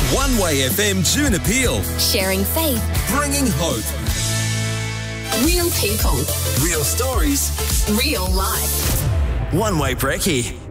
One Way FM June Appeal. Sharing faith. Bringing hope. Real people. Real stories. Real life. One Way Brekkie.